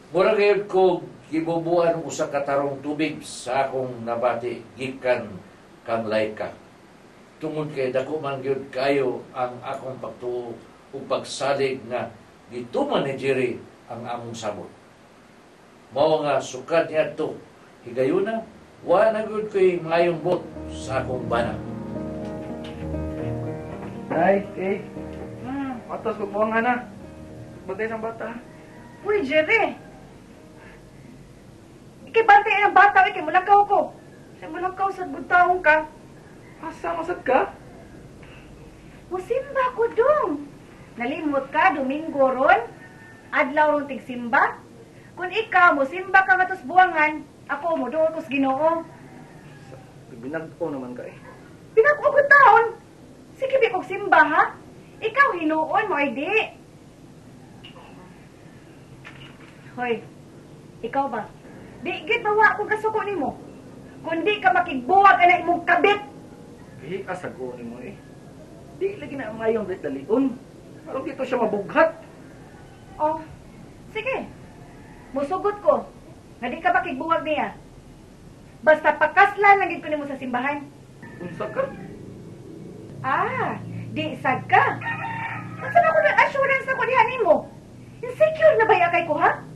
Mura gayud ko gibubuan usa ka tarong tubig sa akong nabati gikan kang Laika. Tungod kay dako man gyud kayo ang akong pagtuo ug pagsalig nga gituman ni Jerry ang among sabot. Mao nga sukad niadto higayuna wa na gyud koy mayong bot sa akong bana. Nay, atas magbuangan na. Bagay ng bata. Uy, Jerry! Ikibantay ang bata, ikimulakaw ko. Sa mulakaw sa gudtaong ka. Asa masad ka? Musimba ko dong. Nalimot ka, Domingo ron. Adlaw ron tigsimba. Kung ikaw, musimba ka nga tos buwangan, ako mo doon tos Ginoo. Binag-o naman ka eh. Pinag-o ko taon. Sige, bikog simba, ha? Ikaw, hinuon mo, ay di. Hoy, ikaw ba? Di, git bawa akong kasuko ni mo. Kung di ka makigbuwag, anay mong kabit. Eh, kasagunin mo eh. Di lagi na mayong dalion. Alam dito siya mabughat. Oh, sige. Musugot ko. Nga di ka makigbuwag niya. Basta pakaslan lang ko nimo sa simbahan. Unsa ka? Ah, di sad ka. Ang sana ko ng assurance na ko diha nimo. Insecure na ba ya kay ko, ha?